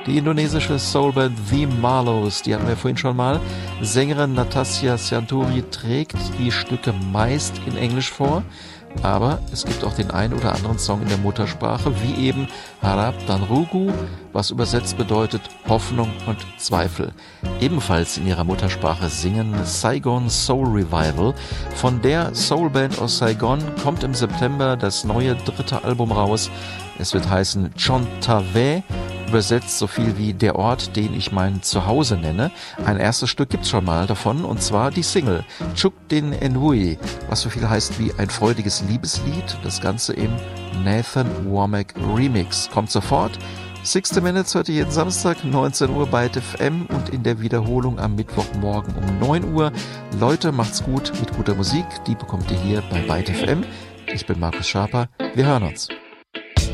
Die indonesische Soulband The Marlows, die hatten wir vorhin schon mal. Sängerin Natasja Sianturi trägt die Stücke meist in Englisch vor, aber es gibt auch den ein oder anderen Song in der Muttersprache, wie eben Harap dan Rugu, was übersetzt bedeutet Hoffnung und Zweifel. Ebenfalls in ihrer Muttersprache singen Saigon Soul Revival. Von der Soulband aus Saigon kommt im September das neue 3. Album raus. Es wird heißen Chontave, übersetzt so viel wie der Ort, den ich mein Zuhause nenne. Ein erstes Stück gibt's schon mal davon, und zwar die Single Chuk Din Enhui, was so viel heißt wie ein freudiges Liebeslied. Das Ganze im Nathan Womack Remix. Kommt sofort. 60 Minutes hört ihr jeden Samstag, 19 Uhr bei FM und in der Wiederholung am Mittwochmorgen um 9 Uhr. Leute, macht's gut mit guter Musik. Die bekommt ihr hier bei Byte FM. Ich bin Markus Schaper. Wir hören uns.